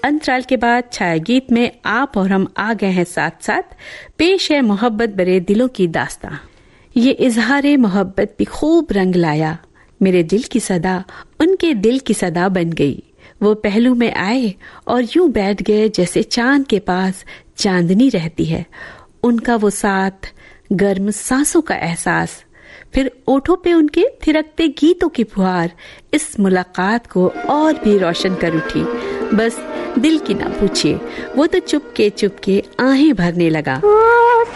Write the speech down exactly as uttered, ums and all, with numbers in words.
अंतराल के बाद छाया गीत में आप और हम आ गए हैं साथ साथ। पेश है मोहब्बत भरे दिलों की दास्तां। ये इजहारे मोहब्बत भी खूब रंग लाया, मेरे दिल की सदा उनके दिल की सदा बन गई। वो पहलू में आए और यूं बैठ गए जैसे चांद के पास चांदनी रहती है। उनका वो साथ, गर्म सांसों का एहसास, फिर ओठों पे उनके थिरकते गीतों की फुहार इस मुलाकात को और भी रोशन कर उठी। बस दिल की ना पूछिए, वो तो चुपके चुपके आहें भरने लगा।